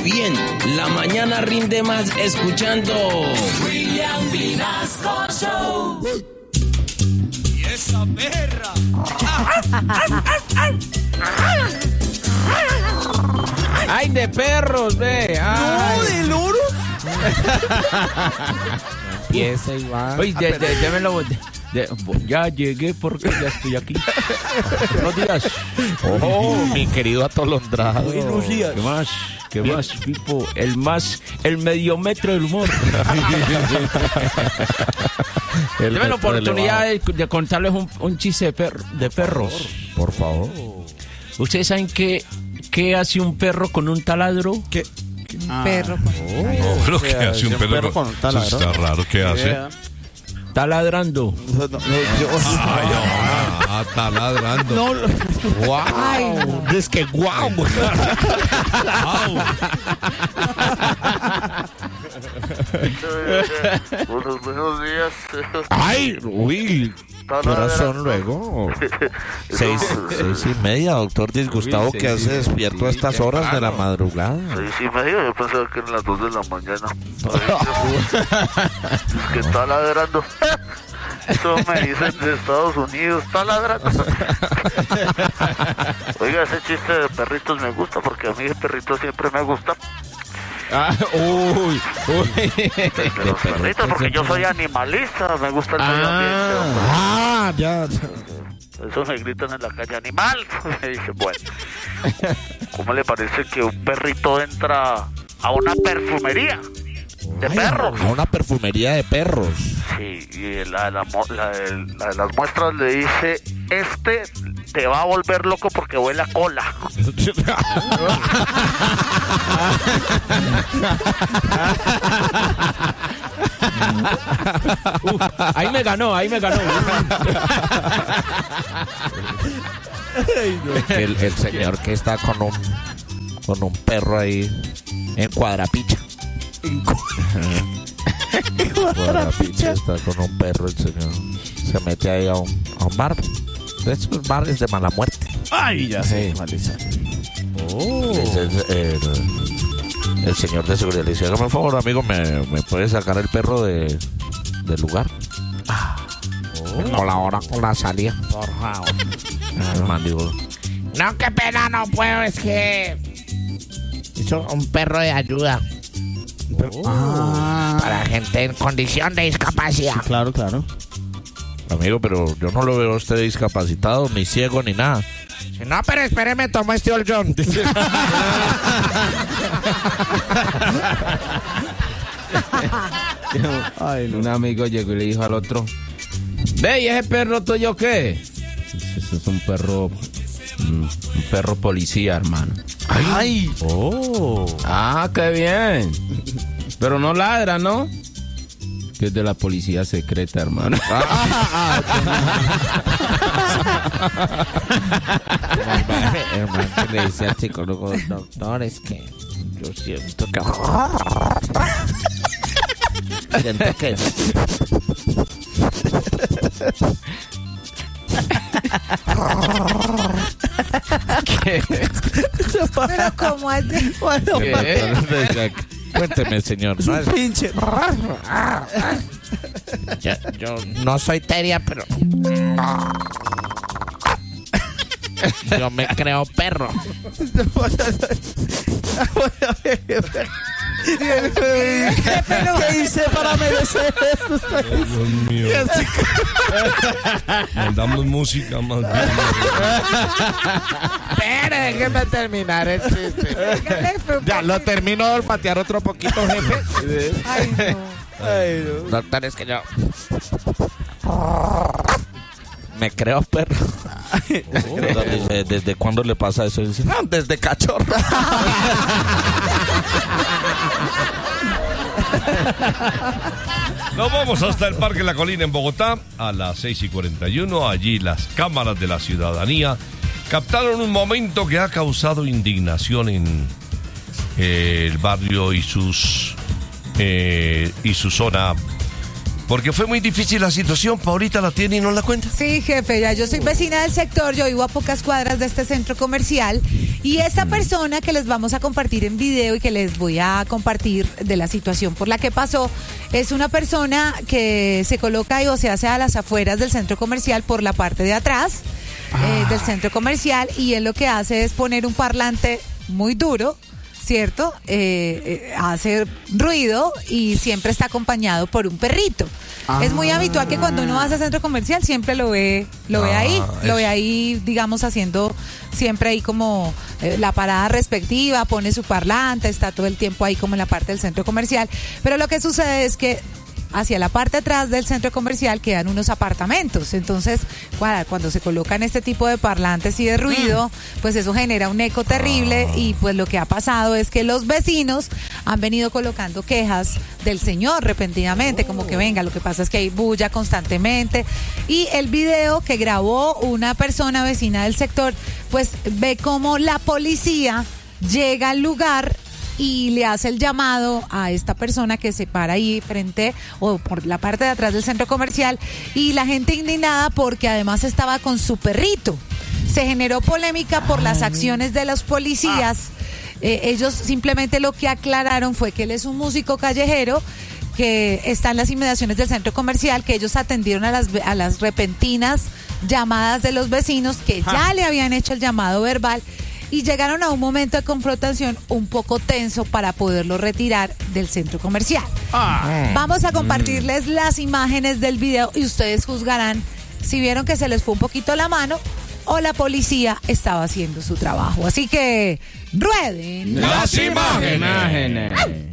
bien, la mañana rinde más escuchando William Vinasco Show. ¡Y esa perra! ¡Ay, de perros, ve! ¡Ay! ¡No, de loros! Empieza y va. Oye, démelo. Ya llegué porque ya estoy aquí. Buenos días. Oh, mi querido atolondrado. Buenos días. ¿Qué más? ¿Qué más, Pipo? El medio metro del humor. Deme la oportunidad de contarles un chiste de perros. Por favor. ¿Ustedes saben qué hace un perro con un taladro? ¿Qué? Perro. No, pero ¿qué hace un perro con un taladro? Está raro, ¿qué hace? Está ladrando. Está ladrando. No, ¡Wow! Es que ¡wow! Buenos días. ¡Ay! ¡Uy! ¿Qué horas son luego? 6:30, doctor Disgustavo, Uy, ¿qué hace despierto a estas horas de la madrugada? 6:30, yo pensaba que eran las 2 de la mañana. Es que está ladrando. Eso me dicen de Estados Unidos, está ladrando. Oiga, ese chiste de perritos me gusta porque a mí el perrito siempre me gusta. Uy. De los perritos, porque yo soy animalista, me gusta el medio ambiente. ¡Ah! Ya. Eso me gritan en la calle, animal. Me dije, bueno, ¿cómo le parece que un perrito entra a una perfumería de perros? A una perfumería de perros. Sí, y la de las muestras le dice, te va a volver loco porque huele a cola. Ahí me ganó. El señor que está con un perro ahí en Cuadrapicha. Cuadrapicha está con un perro, el señor. Se mete ahí a un bar. Esos bares de mala muerte. Ay, ya sé, Marisa. El señor de seguridad le dice, hágame un favor, amigo, ¿me puede sacar el perro del lugar? Colabora con la salida, por favor. El man dijo, no, qué pena, no puedo, es que hizo un perro de ayuda para gente en condición de discapacidad. Sí, claro. Amigo, pero yo no lo veo a usted discapacitado, ni ciego, ni nada. No, pero espéreme, tomo este Old John. Ay, no. Un amigo llegó y le dijo al otro, ve, ¿y ese perro tuyo qué? Ese es un perro policía, hermano. Ay. Ah, qué bien. Pero no ladra, ¿no? Que es de la policía secreta, hermano. Hermano, que le dice al psicólogo, doctor, es que yo siento que... ¿Qué? Pero ¿cómo hace? Bueno, ¿Qué? Cuénteme, señor. es un pinche. Yo no soy teria, pero... Yo me creo perro. ¿Qué hice para merecer esto? Dios mío. Mandamos música más bien. Espere, déjeme terminar el chiste. Ya, lo termino de olfatear otro poquito, jefe. Ay, no. Doctor, es que yo... Me creo perro. Dice, ¿desde cuándo le pasa eso? Dice, no, desde cachorro. Nos vamos hasta el Parque La Colina en Bogotá a las 6:41. Allí las cámaras de la ciudadanía captaron un momento que ha causado indignación en el barrio y su zona Porque fue muy difícil la situación. Ahorita la tiene y no la cuenta. Sí, jefe, ya yo soy vecina del sector, yo vivo a pocas cuadras de este centro comercial y esta persona que les vamos a compartir en video y que les voy a compartir de la situación por la que pasó, es una persona que se coloca o se hace a las afueras del centro comercial por la parte de atrás del centro comercial y él lo que hace es poner un parlante muy duro, ¿cierto? Hace ruido y siempre está acompañado por un perrito. Es muy habitual que cuando uno va a ese centro comercial siempre lo ve ahí, digamos, haciendo siempre ahí como la parada respectiva, pone su parlante, está todo el tiempo ahí como en la parte del centro comercial. Pero lo que sucede es que hacia la parte atrás del centro comercial quedan unos apartamentos. Entonces, cuando se colocan este tipo de parlantes y de ruido, pues eso genera un eco terrible y pues lo que ha pasado es que los vecinos han venido colocando quejas del señor repentinamente, como que venga, lo que pasa es que hay bulla constantemente. Y el video que grabó una persona vecina del sector, pues ve cómo la policía llega al lugar y le hace el llamado a esta persona que se para ahí frente o por la parte de atrás del centro comercial y la gente indignada porque además estaba con su perrito. Se generó polémica por las acciones de los policías. Ellos simplemente lo que aclararon fue que él es un músico callejero que está en las inmediaciones del centro comercial, que ellos atendieron a las repentinas llamadas de los vecinos que ya le habían hecho el llamado verbal y llegaron a un momento de confrontación un poco tenso para poderlo retirar del centro comercial. Vamos a compartirles las imágenes del video y ustedes juzgarán si vieron que se les fue un poquito la mano o la policía estaba haciendo su trabajo. Así que rueden las Imágenes.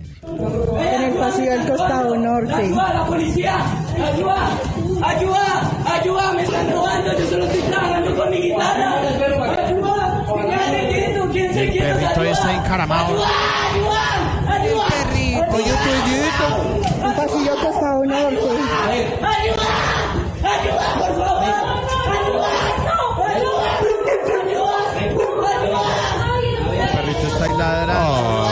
En el pasillo del costado norte. ¡Ayuda, la policía! ¡Ayuda! ¡Ayuda! ¡Ayuda! ¡Me están robando! ¡Yo solo estoy trabajando con mi guitarra! ¡Ayuda! ¿Quién se quiere? El perrito está encaramado. ¡Ayuda! ¡Ayuda! El pasillo del costado norte. ¡Ayuda! ¡Ayuda, por favor! ¡Ayuda! El perrito está ahí ladrando.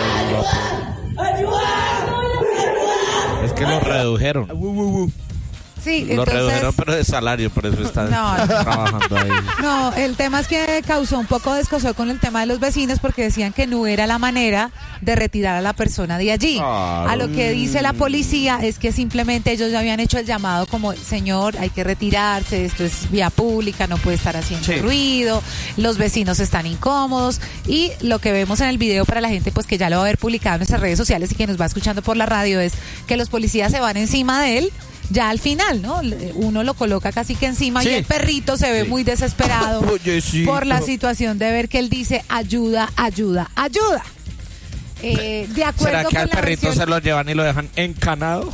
Es que lo redujeron. Sí, Lo entonces, redujeron, pero de salario, por eso están trabajando ahí. No, el tema es que causó un poco de desconcierto con el tema de los vecinos porque decían que no era la manera de retirar a la persona de allí. A lo que dice la policía es que simplemente ellos ya habían hecho el llamado como, señor, hay que retirarse, esto es vía pública, no puede estar haciendo ruido, los vecinos están incómodos y lo que vemos en el video para la gente pues que ya lo va a haber publicado en nuestras redes sociales y que nos va escuchando por la radio es que los policías se van encima de él. Ya al final, ¿no? Uno lo coloca casi que encima y el perrito se ve muy desesperado por la situación de ver que él dice ayuda, ayuda, ayuda. De acuerdo. ¿Será que con al la perrito versión, se lo llevan y lo dejan encanado?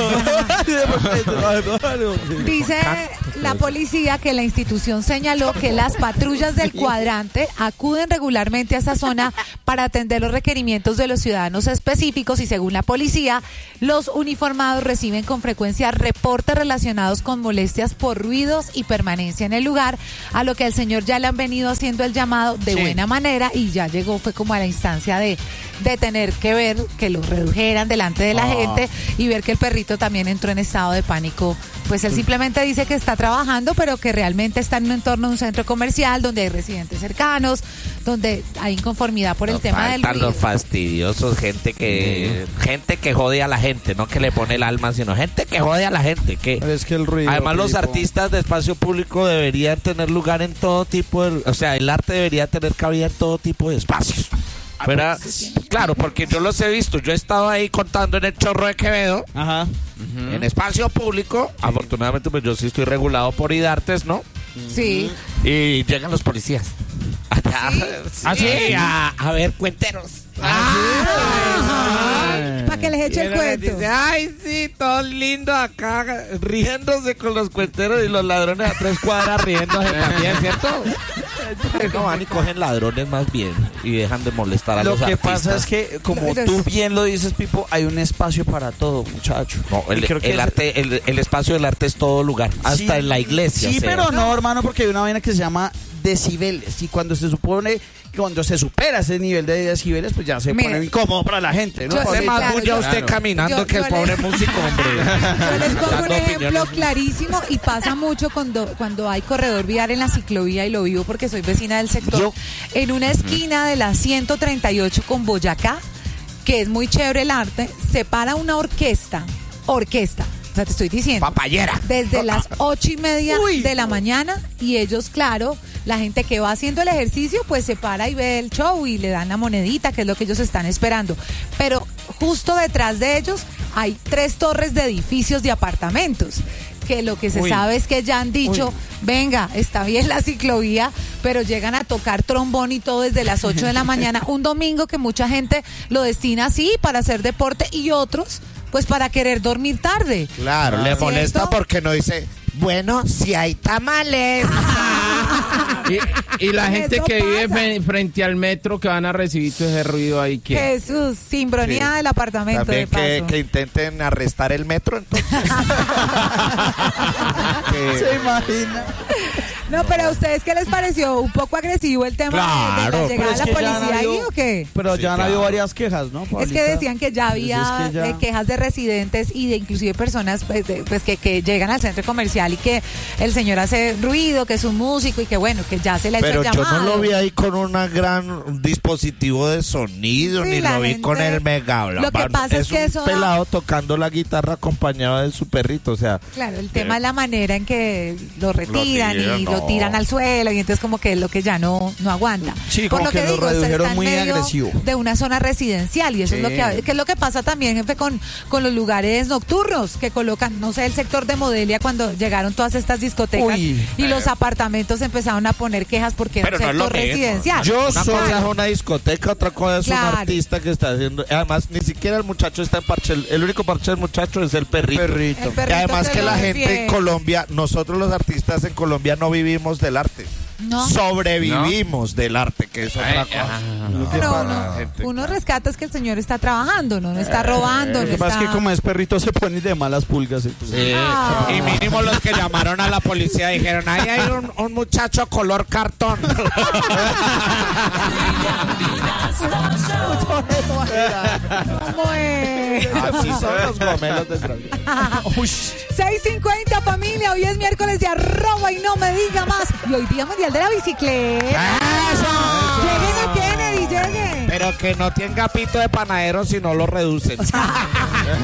dice la policía que la institución señaló que las patrullas del cuadrante acuden regularmente a esa zona para atender los requerimientos de los ciudadanos específicos y según la policía, los uniformados reciben con frecuencia reportes relacionados con molestias por ruidos y permanencia en el lugar, a lo que el señor ya le han venido haciendo el llamado de buena manera y ya llegó, fue como a la instancia de tener que ver que lo redujeran delante de la gente y ver que el perrito también entró en estado de pánico. Pues él simplemente dice que está trabajando, pero que realmente está en un entorno de un centro comercial donde hay residentes cercanos, donde hay inconformidad por el tema del ruido. Los fastidiosos, gente que jode a la gente, no que le pone el alma, sino gente que jode a la gente. Que Es que el ruido. además los artistas de espacio público deberían tener lugar en todo tipo de, o sea, el arte debería tener cabida en todo tipo de espacios. Pero, claro, porque yo los he visto, yo he estado ahí contando en el Chorro de Quevedo, en espacio público, afortunadamente pues yo sí estoy regulado por IDARTES, ¿no? Sí. Y llegan los policías. A ver, cuenteros. Para que les eche el cuento. Dice, ay, sí, todo lindo acá, riéndose con los cuenteros y los ladrones a 3 cuadras riéndose también, ¿cierto? No van y cogen ladrones más bien y dejan de molestar a los artistas. Lo que pasa es que, como tú bien lo dices, Pipo, hay un espacio para todo, muchacho. No, el espacio del arte es todo lugar, hasta en la iglesia. Sí, pero no, hermano, porque hay una vaina que se llama decibeles y cuando se supone cuando se supera ese nivel de decibeles, pues ya se Mire, pone incómodo para la gente, ¿no? yo Porque sé, más claro, bulla yo- usted caminando yo- que el yo pobre le- músico, hombre. Yo les pongo un Dando ejemplo opiniones. clarísimo y pasa mucho cuando hay corredor vial en la ciclovía y lo vivo porque soy vecina del sector. En una esquina de la 138 con Boyacá, que es muy chévere el arte, se para una orquesta. O sea, te estoy diciendo. Papayera. Desde las 8:30 de la mañana y ellos, claro, la gente que va haciendo el ejercicio, pues se para y ve el show y le dan la monedita, que es lo que ellos están esperando. Pero justo detrás de ellos hay 3 torres de edificios de apartamentos. Que lo que se sabe es que ya han dicho, venga, está bien la ciclovía, pero llegan a tocar trombón y todo desde las 8 de la mañana. Un domingo que mucha gente lo destina así para hacer deporte y otros pues para querer dormir tarde. Claro, le ¿Cierto? molesta porque no dice, bueno, si hay tamales. Y la gente Eso que vive pasa. frente al metro que van a recibir todo ese ruido ahí que... Jesús, simbronía del apartamento También de paso. que intenten arrestar el metro, entonces. se imagina. No, pero ¿a ustedes qué les pareció? ¿Un poco agresivo el tema de la Claro, llegada de la policía ahí o qué? Pero Sí, ya han claro. habido varias quejas, ¿no, Es Pablita? que decían que ya había Pues es que ya- quejas de residentes y de inclusive personas pues que llegan al centro comercial y que el señor hace ruido, que es un músico y que bueno, que ya se le ha hecho Pero el yo llamado. no lo vi ahí con un gran dispositivo de sonido, Sí, ni la lo vi gente- con el mega Lo que pasa es que un eso da- pelado tocando la guitarra acompañado de su perrito, o sea. Claro, el tema es la manera en que lo retiran tiran, y lo no. tiran al suelo y entonces como que es lo que ya no aguanta. Sí, Por como lo que lo digo, usted redujeron está en muy medio agresivo. de una zona residencial y eso Sí. que es lo que pasa también, jefe, con los lugares nocturnos que colocan, no sé, el sector de Modelia cuando llegaron todas estas discotecas Uy. y los apartamentos empezaron a poner quejas porque era un Pero no es lo sector mismo. residencial. Una Claro. cosa es una discoteca, otra cosa es Claro. un artista que está haciendo. Además, ni siquiera el muchacho está en parche. El único parche del muchacho es el perrito. El Y perrito además que lo la gente en defiende. Colombia, nosotros los artistas en Colombia no vivimos del arte. No. Sobrevivimos del arte, que es otra cosa. Uno rescata es que el señor está trabajando, no está robando, Lo no que pasa es está... que como es perrito se pone de malas pulgas. Entonces. Ah. Y mínimo los que llamaron a la policía dijeron, ahí hay un muchacho color cartón. ¿Cómo es? Así son los gomelos de Brasil. 6:50 familia, hoy es miércoles de arroba y no me diga más. Y hoy día mundial de la bicicleta. Lleguen a Kennedy, lleguen. Pero que no tenga pito de panadero si no lo reducen.